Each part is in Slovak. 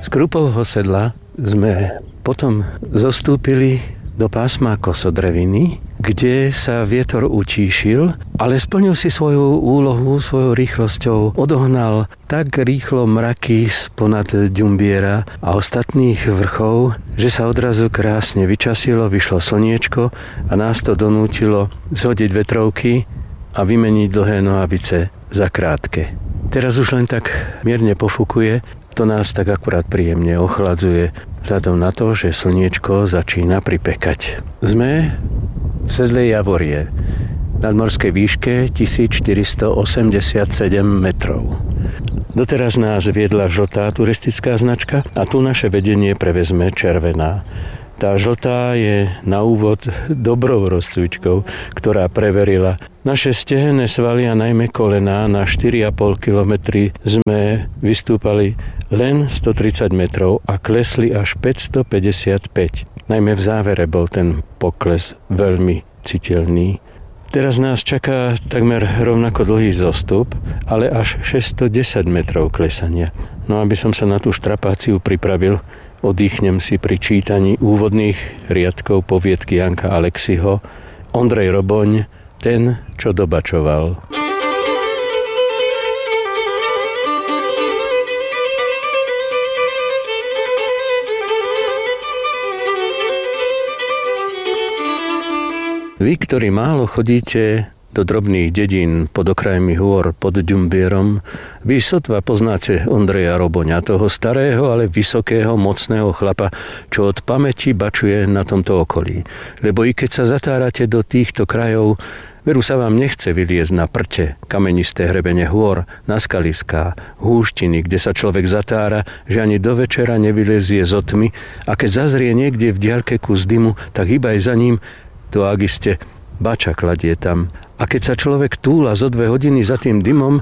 Z Krupovho sedla sme potom zostúpili do pásma kosodreviny, kde sa vietor utíšil, ale splnil si svoju úlohu, svojou rýchlosťou. Odohnal tak rýchlo mraky sponad Ďumbiera a ostatných vrchov, že sa odrazu krásne vyčasilo, vyšlo slniečko a nás to donútilo zhodiť vetrovky a vymeniť dlhé nohavice za krátke. Teraz už len tak mierne pofukuje, to nás tak akurát príjemne ochladzuje, vzhľadom na to, že slniečko začína pripekať. Sme v sedle Javorie, nadmorskej výške 1487 metrov. Doteraz nás viedla žltá turistická značka a tu naše vedenie prevezme červená. Tá žltá je na úvod dobrou rozcvičkou, ktorá preverila naše stehenné svaly a najmä kolená. Na 4,5 kilometry sme vystúpali len 130 metrov a klesli až 555. Najmä v závere bol ten pokles veľmi citeľný. Teraz nás čaká takmer rovnako dlhý zostup, ale až 610 metrov klesania. No aby som sa na tú štrapáciu pripravil, oddychnem si pri čítaní úvodných riadkov poviedky Janka Aleksiho Ondrej Roboň, ten, čo dobačoval. Vy, ktorí málo chodíte do drobných dedín pod okrajmi hôr, pod Ďumbierom, vy sotva poznáte Ondreja Roboňa, toho starého, ale vysokého, mocného chlapa, čo od pamäti bačuje na tomto okolí. Lebo i keď sa zatárate do týchto krajov, veru sa vám nechce vyliezť na prte, kamenisté hrebene hôr, na skaliská, húštiny, kde sa človek zatára, že ani do večera nevylezie z otmy, a keď zazrie niekde v diaľke kus dymu, tak hýbaj za ním, to ak iste bača kladie tam. A keď sa človek túla zo 2 hodiny za tým dymom,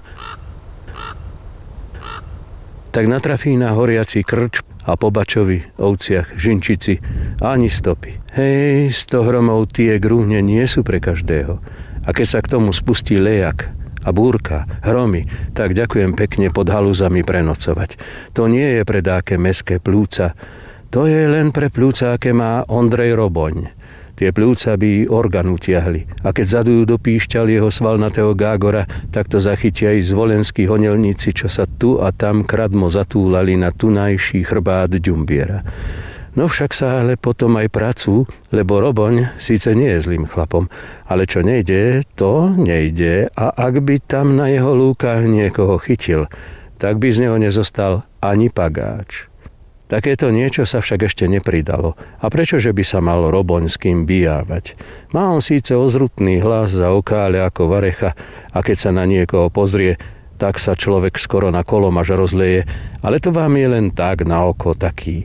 tak natrafí na horiaci krč a po bačovi, ovciach, žinčici ani stopy. Hej, 100 hromov tie grúhne nie sú pre každého. A keď sa k tomu spustí lejak a búrka, hromy, tak ďakujem pekne pod halúzami prenocovať. To nie je pre dáke mestské plúca, to je len pre plúca, aké má Ondrej Roboň. Tie pľúca by orgán utiahli. A keď zadujú do píšťal jeho svalnatého gágora, tak to zachytia aj zvolenskí honelníci, čo sa tu a tam kradmo zatúlali na tunajší chrbát Ďumbiera. No však sa ale potom aj pracujú, lebo Roboň síce nie je zlým chlapom, ale čo nejde, to nejde, a ak by tam na jeho lúkach niekoho chytil, tak by z neho nezostal ani pagáč. Takéto niečo sa však ešte nepridalo. A prečože by sa mal Roboň s kým bijávať? Má on síce ozrutný hlas za okále ako varecha, a keď sa na niekoho pozrie, tak sa človek skoro na kolom až rozleje, ale to vám je len tak na oko taký.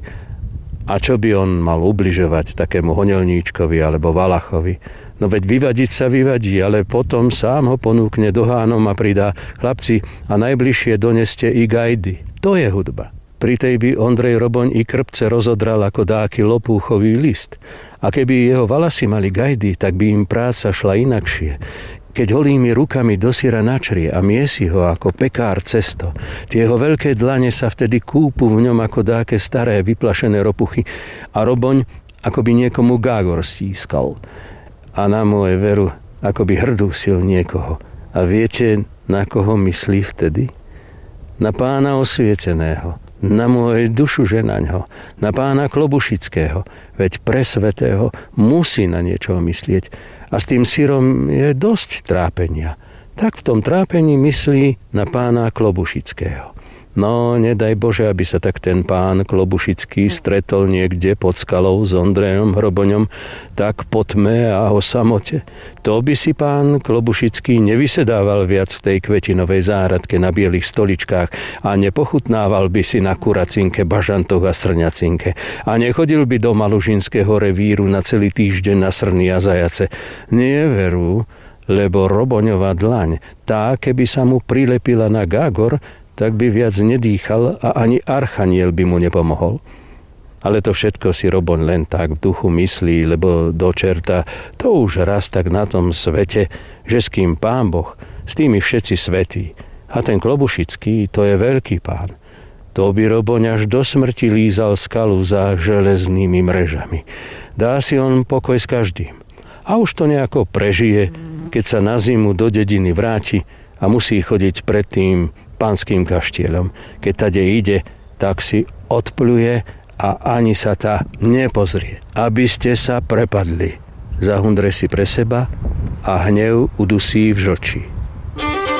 A čo by on mal ubližovať takému honelníčkovi alebo valachovi? No veď vyvadiť sa vyvadí, ale potom sám ho ponúkne do Hánom a pridá: chlapci, a najbližšie doneste i gajdy. To je hudba. Pri tej by Ondrej Roboň i krpce rozodral ako dáky lopúchový list. A keby jeho valasy mali gajdy, tak by im práca šla inakšie. Keď holými rukami dosiera načrie a miesi ho ako pekár cesto, tie jeho veľké dlane sa vtedy kúpu v ňom ako dáke staré vyplašené ropuchy a Roboň ako by niekomu gágor stískal. A na moje veru, ako by hrdúsil niekoho. A viete, na koho myslí vtedy? Na pána osvieteného. Na moju dušu ženaňho, na pána Klobušického, veď presvetého musí na niečo myslieť. A s tým syrom je dosť trápenia. Tak v tom trápení myslí na pána Klobušického. No, nedaj Bože, aby sa tak ten pán Klobušický stretol niekde pod skalou s Ondrejom Roboňom, tak po tme a o samote. To by si pán Klobušický nevysedával viac v tej kvetinovej záhradke na bielých stoličkách a nepochutnával by si na kuracinke, bažantoch a srňacinke a nechodil by do Malužinského revíru na celý týždeň na srny a zajace. Nie veru, lebo Roboňová dlaň, tá keby sa mu prilepila na gágor, tak by viac nedýchal a ani archaniel by mu nepomohol. Ale to všetko si Roboň len tak v duchu myslí, lebo do čerta to už raz tak na tom svete, že s kým Pán Boh, s tými všetci svätí. A ten Klobušický, to je veľký pán. To by Roboň až do smrti lízal skalu za železnými mrežami. Dá si on pokoj s každým. A už to nejako prežije, keď sa na zimu do dediny vráti a musí chodiť pred tým pánskym kaštieľom. Keď tade ide, tak si odpluje a ani sa tá nepozrie. Aby ste sa prepadli. Zahundre si pre seba a hnev udusí v žoči.